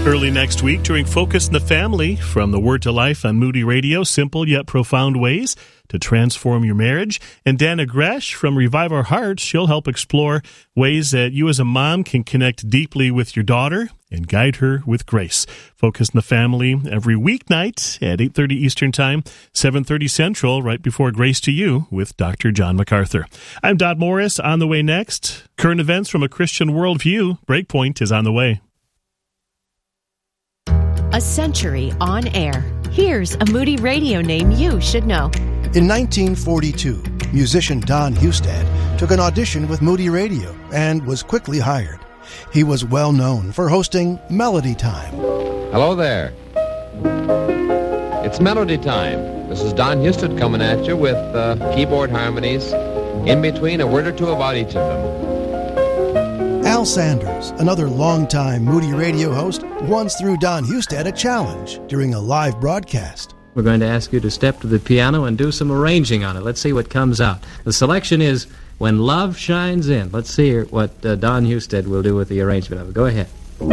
Early next week during Focus on the Family, from the Word to Life on Moody Radio, simple yet profound ways to transform your marriage. And Dana Gresh from Revive Our Hearts, she'll help explore ways that you as a mom can connect deeply with your daughter and guide her with grace. Focus on the Family every weeknight at 8:30 Eastern Time, 7:30 Central, right before Grace to You with Dr. John MacArthur. I'm Dodd Morris. On the way next, current events from a Christian worldview. Breakpoint is on the way. A century on air. Here's a Moody Radio name you should know. In 1942, musician Don Hustad took an audition with Moody Radio and was quickly hired. He was well known for hosting Melody Time. Hello there. It's Melody Time. This is Don Hustad coming at you with keyboard harmonies, in between a word or two about each of them. Al Sanders, another longtime Moody Radio host, once threw Don Hustad a challenge during a live broadcast. We're going to ask you to step to the piano and do some arranging on it. Let's see what comes out. The selection is When Love Shines In. Let's see what Don Hustad will do with the arrangement of it. Go ahead.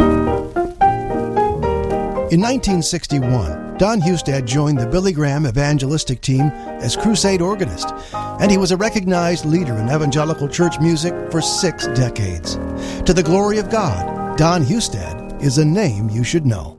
In 1961, Don Hustad joined the Billy Graham evangelistic team as crusade organist, and he was a recognized leader in evangelical church music for 6 decades. To the glory of God, Don Hustad is a name you should know.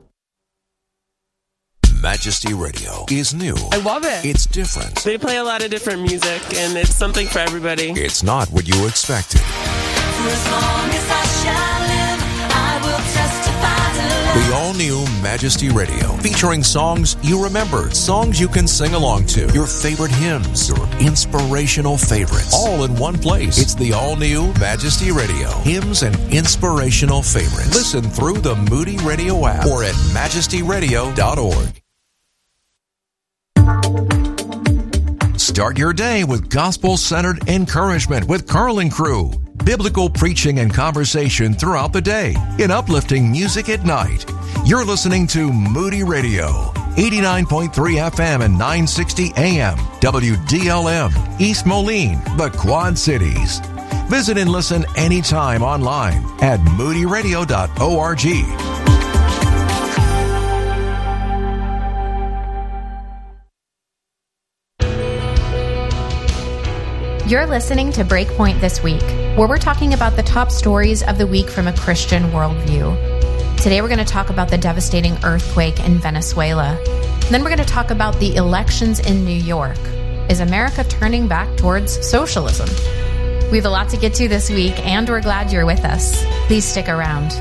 Majesty Radio is new. I love it. It's different. They play a lot of different music, and it's something for everybody. It's not what you expected. For as long as I shall live, I will testify to love. The all-new Majesty Radio, featuring songs you remember, songs you can sing along to, your favorite hymns, your inspirational favorites, all in one place. It's the all-new Majesty Radio, hymns and inspirational favorites. Listen through the Moody Radio app or at majestyradio.org. Start your day with gospel-centered encouragement with Carl and Crew. Biblical preaching and conversation throughout the day in uplifting music at night. You're listening to Moody Radio, 89.3 FM and 960 AM, WDLM, East Moline, the Quad Cities. Visit and listen anytime online at moodyradio.org. You're listening to Breakpoint This Week, where we're talking about the top stories of the week from a Christian worldview. Today we're going to talk about the devastating earthquake in Venezuela. Then we're going to talk about the elections in New York. Is America turning back towards socialism? We have a lot to get to this week, and we're glad you're with us. Please stick around.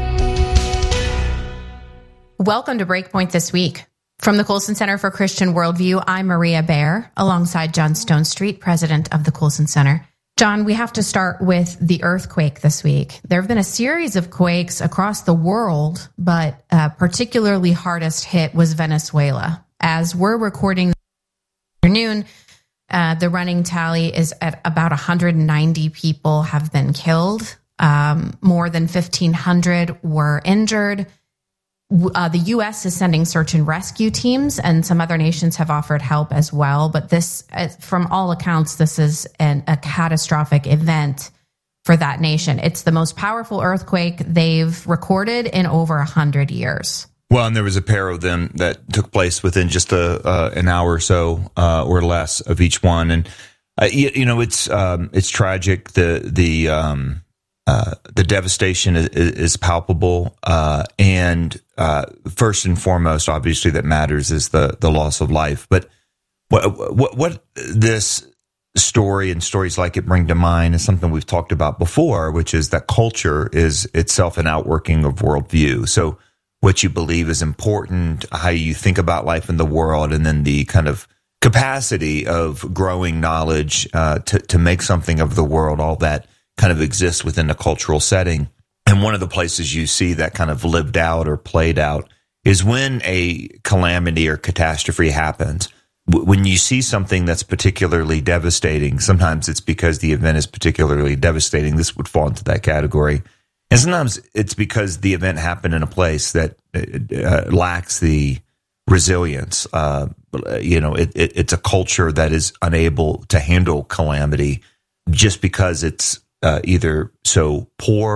Welcome to Breakpoint This Week. From the Colson Center for Christian Worldview, I'm Maria Baer, alongside John Stone Street, president of the Colson Center. John, we have to start with the earthquake this week. There have been a series of quakes across the world, but particularly hardest hit was Venezuela. As we're recording this afternoon, the running tally is at about 190 people have been killed. More than 1,500 were injured. The U.S. is sending search and rescue teams, and some other nations have offered help as well. But this, from all accounts, this is a catastrophic event for that nation. It's the most powerful earthquake they've recorded in over 100 years. Well, and there was a pair of them that took place within just an hour or so, or less of each one. And it's tragic. The devastation is palpable, and first and foremost, obviously, that matters is the loss of life. But what this story and stories like it bring to mind is something we've talked about before, which is that culture is itself an outworking of worldview. So what you believe is important, how you think about life in the world, and then the kind of capacity of growing knowledge to make something of the world, all that kind of exists within a cultural setting. And one of the places you see that kind of lived out or played out is when a calamity or catastrophe happens. When you see something that's particularly devastating, sometimes it's because the event is particularly devastating. This would fall into that category. And sometimes it's because the event happened in a place that lacks the resilience. It's a culture that is unable to handle calamity just because it's either so poor